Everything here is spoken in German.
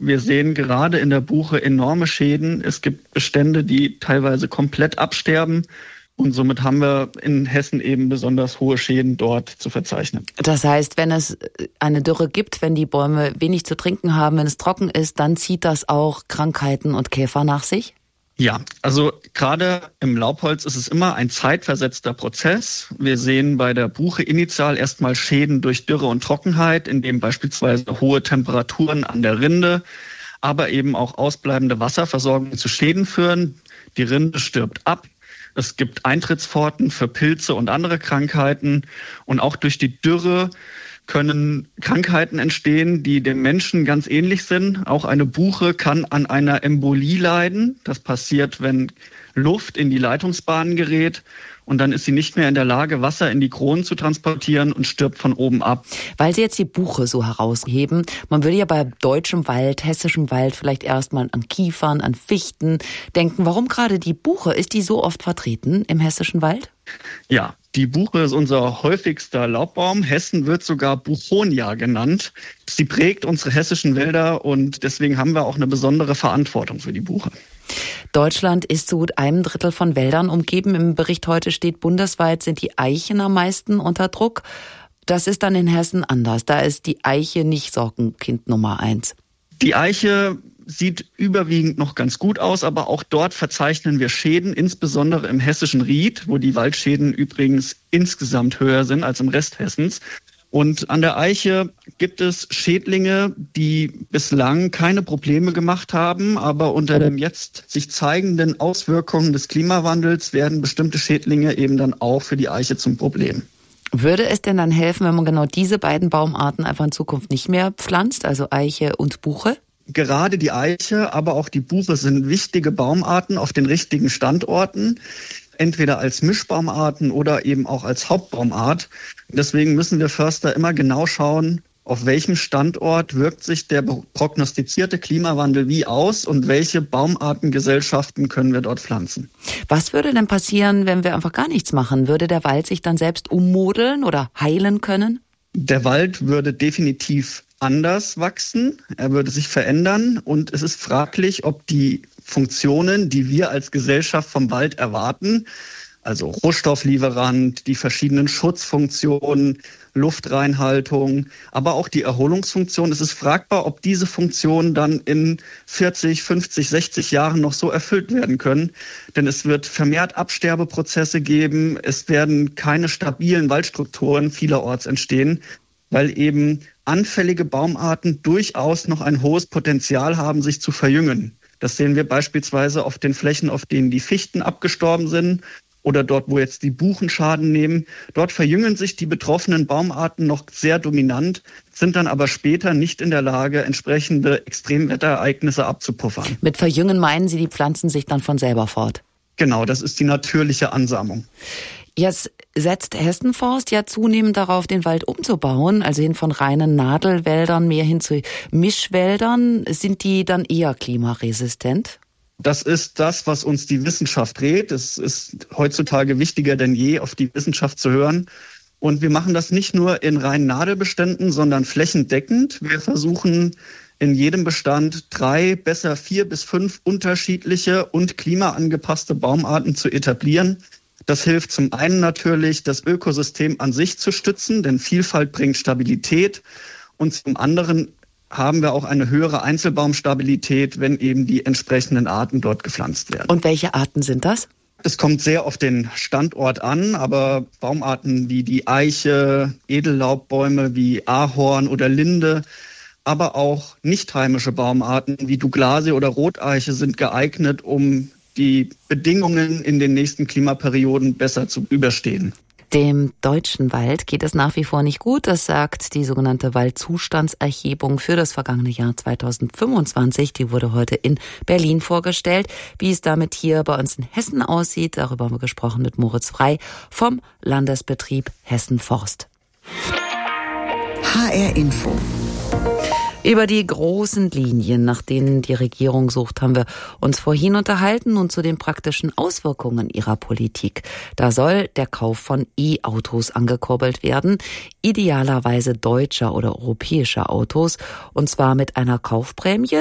wir sehen gerade in der Buche enorme Schäden. Es gibt Bestände, die teilweise komplett absterben. Und somit haben wir in Hessen eben besonders hohe Schäden dort zu verzeichnen. Das heißt, wenn es eine Dürre gibt, wenn die Bäume wenig zu trinken haben, wenn es trocken ist, dann zieht das auch Krankheiten und Käfer nach sich? Ja, also gerade im Laubholz ist es immer ein zeitversetzter Prozess. Wir sehen bei der Buche initial erstmal Schäden durch Dürre und Trockenheit, indem beispielsweise hohe Temperaturen an der Rinde, aber eben auch ausbleibende Wasserversorgung zu Schäden führen. Die Rinde stirbt ab. Es gibt Eintrittspforten für Pilze und andere Krankheiten. Und auch durch die Dürre können Krankheiten entstehen, die dem Menschen ganz ähnlich sind. Auch eine Buche kann an einer Embolie leiden. Das passiert, wenn Luft in die Leitungsbahnen gerät. Und dann ist sie nicht mehr in der Lage, Wasser in die Kronen zu transportieren und stirbt von oben ab. Weil Sie jetzt die Buche so herausheben, man würde ja bei deutschem Wald, hessischem Wald vielleicht erstmal an Kiefern, an Fichten denken. Warum gerade die Buche? Ist die so oft vertreten im hessischen Wald? Ja, die Buche ist unser häufigster Laubbaum. Hessen wird sogar Buchonia genannt. Sie prägt unsere hessischen Wälder und deswegen haben wir auch eine besondere Verantwortung für die Buche. Deutschland ist zu gut 1/3 von Wäldern umgeben. Im Bericht heute steht, bundesweit sind die Eichen am meisten unter Druck. Das ist dann in Hessen anders. Da ist die Eiche nicht Sorgenkind Nummer 1. Die Eiche sieht überwiegend noch ganz gut aus, aber auch dort verzeichnen wir Schäden, insbesondere im hessischen Ried, wo die Waldschäden übrigens insgesamt höher sind als im Rest Hessens. Und an der Eiche gibt es Schädlinge, die bislang keine Probleme gemacht haben, aber unter den jetzt sich zeigenden Auswirkungen des Klimawandels werden bestimmte Schädlinge eben dann auch für die Eiche zum Problem. Würde es denn dann helfen, wenn man genau diese beiden Baumarten einfach in Zukunft nicht mehr pflanzt, also Eiche und Buche? Gerade die Eiche, aber auch die Buche sind wichtige Baumarten auf den richtigen Standorten, entweder als Mischbaumarten oder eben auch als Hauptbaumart. Deswegen müssen wir Förster immer genau schauen, auf welchem Standort wirkt sich der prognostizierte Klimawandel wie aus und welche Baumartengesellschaften können wir dort pflanzen. Was würde denn passieren, wenn wir einfach gar nichts machen? Würde der Wald sich dann selbst ummodeln oder heilen können? Der Wald würde definitiv anders wachsen, er würde sich verändern und es ist fraglich, ob die Funktionen, die wir als Gesellschaft vom Wald erwarten, also Rohstofflieferant, die verschiedenen Schutzfunktionen, Luftreinhaltung, aber auch die Erholungsfunktion. Es ist fragbar, ob diese Funktionen dann in 40, 50, 60 Jahren noch so erfüllt werden können. Denn es wird vermehrt Absterbeprozesse geben. Es werden keine stabilen Waldstrukturen vielerorts entstehen, weil eben anfällige Baumarten durchaus noch ein hohes Potenzial haben, sich zu verjüngen. Das sehen wir beispielsweise auf den Flächen, auf denen die Fichten abgestorben sind oder dort, wo jetzt die Buchen Schaden nehmen. Dort verjüngen sich die betroffenen Baumarten noch sehr dominant, sind dann aber später nicht in der Lage, entsprechende Extremwetterereignisse abzupuffern. Mit verjüngen meinen Sie, die pflanzen sich dann von selber fort? Genau, das ist die natürliche Ansamung. Jetzt setzt Hessenforst ja zunehmend darauf, den Wald umzubauen, also hin von reinen Nadelwäldern mehr hin zu Mischwäldern. Sind die dann eher klimaresistent? Das ist das, was uns die Wissenschaft rät. Es ist heutzutage wichtiger denn je, auf die Wissenschaft zu hören. Und wir machen das nicht nur in reinen Nadelbeständen, sondern flächendeckend. Wir versuchen in jedem Bestand 3, besser 4 bis 5 unterschiedliche und klimaangepasste Baumarten zu etablieren. Das hilft zum einen natürlich, das Ökosystem an sich zu stützen, denn Vielfalt bringt Stabilität. Und zum anderen haben wir auch eine höhere Einzelbaumstabilität, wenn eben die entsprechenden Arten dort gepflanzt werden. Und welche Arten sind das? Es kommt sehr auf den Standort an, aber Baumarten wie die Eiche, Edellaubbäume wie Ahorn oder Linde, aber auch nicht heimische Baumarten wie Douglasie oder Roteiche sind geeignet, um die Bedingungen in den nächsten Klimaperioden besser zu überstehen. Dem deutschen Wald geht es nach wie vor nicht gut. Das sagt die sogenannte Waldzustandserhebung für das vergangene Jahr 2025. Die wurde heute in Berlin vorgestellt. Wie es damit hier bei uns in Hessen aussieht, darüber haben wir gesprochen mit Moritz Frey vom Landesbetrieb Hessen Forst. HR Info. Über die großen Linien, nach denen die Regierung sucht, haben wir uns vorhin unterhalten und zu den praktischen Auswirkungen ihrer Politik. Da soll der Kauf von E-Autos angekurbelt werden, idealerweise deutscher oder europäischer Autos, und zwar mit einer Kaufprämie,